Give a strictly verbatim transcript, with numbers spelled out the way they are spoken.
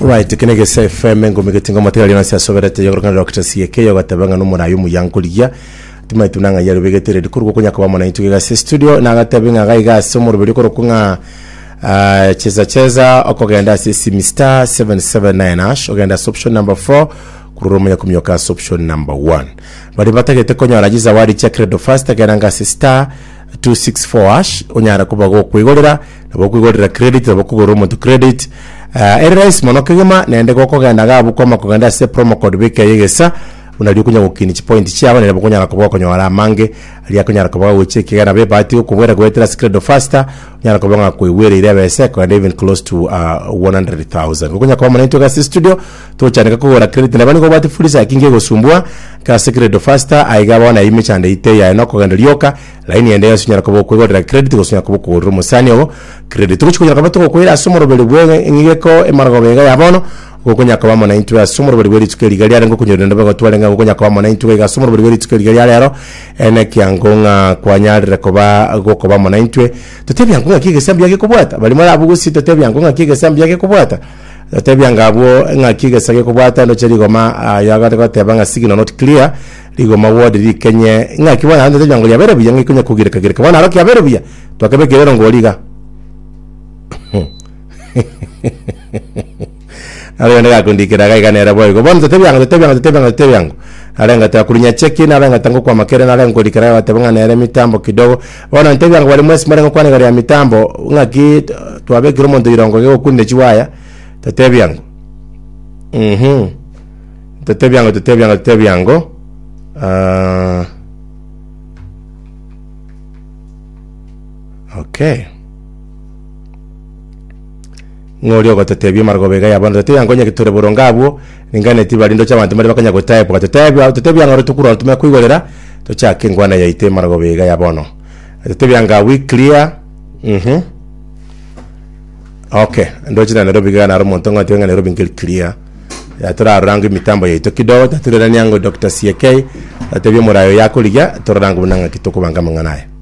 Right, kenege S F M ngo migetinga material na siasoberete yogoranga Doctor C K yogatabanga no murayo mu yankuliya tima itunanga yaro begetere dikurwo kunya kwa mwana yituga se studio na gatabinga gaiga somo rubiri ko kunga uh, cheza cheza okogenda sisi Mister seven seven nine hash ogenda option number four kururumya kumyoka option number one bari batagete konya ragiza wari cha credo fast ageranga star two six four hash onyara kubago kwigorera nabo kwigorera credit nabo kugoro mu credit uh, erase monokegema nende goko genda gabu koma kugenda se promo code bike yegesa unali kunya gukini point cyabo nende kunya kubago konyara mange ali kunya kubago wecheke gara be bati ukubwera gwetera credo faster nyara kubago kwewere ile bese and even close to uh, one hundred thousand kunya kwa mwana itoka studio to cyane kugora credit nabani ko bati fulisa kinge gosumbwa ka credo faster aigaba wana ime cyane ite ya no kugenda lyoka line yende yasunyara kubago kwegorera credit gosunya kubago ko rumusani obo credit tukuchikunya kabato ko kwera somoro bele bwe ngiko emargo bega yabono gokonya kwa mwana intu ya somoro bali weri tukeli gali arengo kunyoro ndaba gotwalenga gokonya kwa mwana intu ga somoro bali weri tukeli gali aro ene kyangonga kwa nyari koba gokoba mwana intu tutebya ngonga kige sambi yake kubwata bali mara abugusi tutebya ngonga kige sambi yake kubwata tutebya ngabo ngakige sage kubwata ndo cheri goma yaga ko tebanga signal not clear ligoma word li kenye ngakibona ndo tebya ngoli abere buya ngikunya kugira kagire kabona aroki abere buya twakabeke rero ngoliga ale ndaka kundikira kai kanera boy ko bonza tebyango tebyango tebyango tebyango alenga ta kulinya check-in alenga tango kwa makere na alenga kulikira watebanga na ile mitambo kidogo bona tebyango wali mwesi mara kwa ngari ya mitambo ngaki twabe giromo ndo irongo yo kunde chiwaya tebyango mhm tebyango tebyango tebyango ah okay ngolyo gotetebye margo bega yabana tetya ngonya kitore borongabo ningane tibalindo cy'abantu bari bakanya gotaye kwa tetebya tetebya ngaro tukuru tume kwigorera to cyake ngwana yaite margo bega yabono tetebya nga we clear mhm okay ndo china Nairobi ga na romo tonga tenga Nairobi ngel clear ya tora rangi mitambo yaito kidogo tatura nyango Doctor C K tetebya murayo yako liga tora rangu nanga kitoko banga manganaye